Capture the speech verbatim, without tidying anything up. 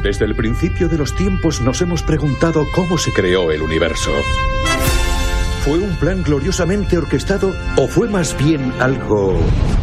Desde el principio de los tiempos nos hemos preguntado cómo se creó el universo. ¿Fue un plan gloriosamente orquestado o fue más bien algo